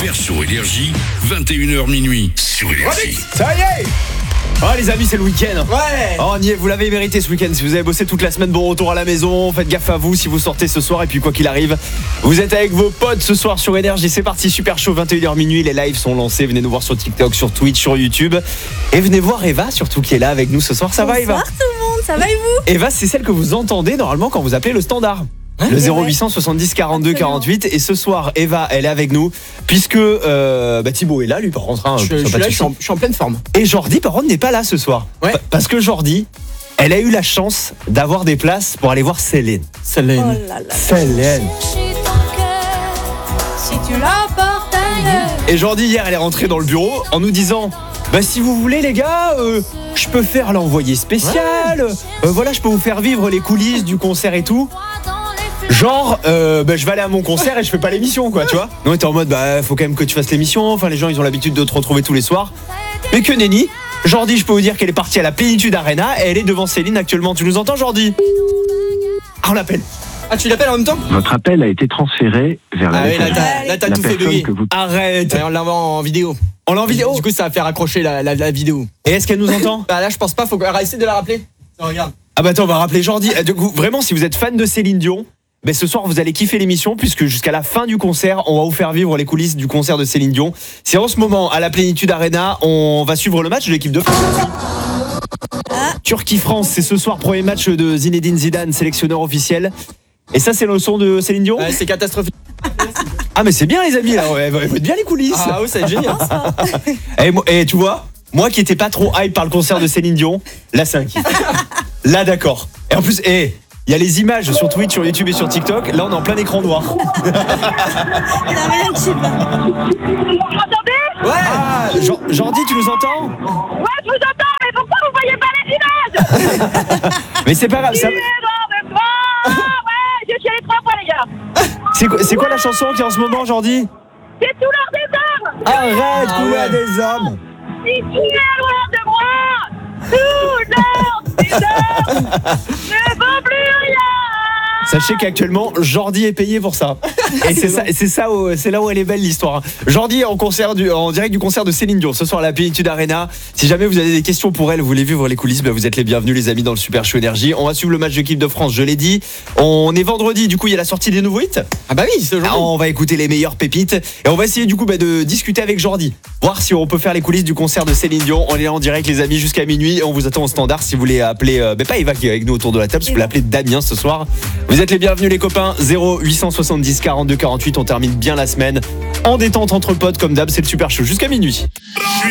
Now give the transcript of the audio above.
Super Show Énergie, 21h minuit sur Énergie. Ça y est. Oh les amis, c'est le week-end. Ouais. Oh, on y est, vous l'avez mérité ce week-end. Si vous avez bossé toute la semaine, bon retour à la maison. Faites gaffe à vous si vous sortez ce soir. Et puis quoi qu'il arrive, vous êtes avec vos potes ce soir sur Énergie. C'est parti, Super Show, 21h minuit. Les lives sont lancés. Venez nous voir sur TikTok, sur Twitch, sur YouTube. Et venez voir Eva surtout qui est là avec nous ce soir. Ça va Eva? Bonsoir tout le monde, ça va et vous? Eva, c'est celle que vous entendez normalement quand vous appelez le standard. Le 0800 70 42 48. Et ce soir, Eva, elle est avec nous puisque Thibaut est là, lui par contre. Je suis en pleine forme. Et Jordi, par contre, n'est pas là ce soir. Ouais. Parce que Jordi, elle a eu la chance d'avoir des places pour aller voir Céline. Oh là là. Céline. Si tu l'apportes ailleurs. Et Jordi, hier, elle est rentrée dans le bureau en nous disant si vous voulez les gars, je peux faire l'envoyé spécial. Voilà, je peux vous faire vivre les coulisses du concert et tout. Genre, je vais aller à mon concert et je fais pas l'émission, quoi, tu vois. Non, on était en mode, faut quand même que tu fasses l'émission. Enfin, les gens, ils ont l'habitude de te retrouver tous les soirs. Mais que nenni. Jordi, je peux vous dire qu'elle est partie à la Plénitude Arena et elle est devant Céline actuellement. Tu nous entends, Jordi? Ah, on l'appelle. Ah, tu l'appelles en même temps? Votre appel a été transféré vers la messagerie. Là, t'as La tout fait personne bugger. que vous... Arrête. On l'envoie en vidéo. On l'a en vidéo. Du coup, ça va faire accrocher la vidéo. Et est-ce qu'elle nous entend? Là, je pense pas. Faut essayer de la rappeler. Regarde. Ah attends, on va rappeler Jordi. Du coup, vraiment, si vous êtes fan de Céline Dion, ce soir vous allez kiffer l'émission puisque jusqu'à la fin du concert, on va vous faire vivre les coulisses du concert de Céline Dion. C'est en ce moment à la Plénitude Arena, on va suivre le match de l'équipe de France. Turquie-France, c'est ce soir, premier match de Zinedine Zidane, sélectionneur officiel. Et ça, c'est le son de Céline Dion? C'est catastrophique. Ah mais c'est bien les amis, là, ouais, vous êtes bien les coulisses. Ah oui, ça va être génial. Et tu vois, moi qui étais pas trop hype par le concert de Céline Dion, là c'est un kiff. Là d'accord. Et en plus, il y a les images sur Twitch, sur YouTube et sur TikTok. Là on est en plein écran noir. Il a rien de chill. Vous m'entendez? Ouais. Ah, Jordi, tu nous entends? Ouais, je vous entends, mais pourquoi vous voyez pas les images? Mais c'est pas grave, ça... Tu es dans le froid. Ouais, je suis allé 3 fois, les gars. C'est quoi la chanson qui est en ce moment, Jordi? C'est tout l'heure des hommes. Arrête, Ah couleur ouais. des hommes. Si tu es loin de moi, tout l'heure des hommes ne vaut plus rien. Sachez qu'actuellement, Jordi est payé pour ça. Et c'est là où elle est belle l'histoire. Jordi est en direct du concert de Céline Dion ce soir à la Plénitude Arena. Si jamais vous avez des questions pour elle, vous voulez vivre les coulisses, vous êtes les bienvenus les amis dans le Super Show Énergie. On va suivre le match de l'équipe de France, je l'ai dit. On est vendredi, du coup il y a la sortie des nouveaux hits. Ah bah oui, c'est aujourd'hui. On va écouter les meilleures pépites et on va essayer du coup de discuter avec Jordi, voir si on peut faire les coulisses du concert de Céline Dion. On est là en direct les amis jusqu'à minuit et on vous attend au standard si vous voulez appeler pas Eva qui est avec nous autour de la table, si vous voulez appeler Damien ce soir. Vous êtes les bienvenus les copains. 0870 42 48. On termine bien la semaine en détente entre potes comme d'hab, c'est le Super Show jusqu'à minuit.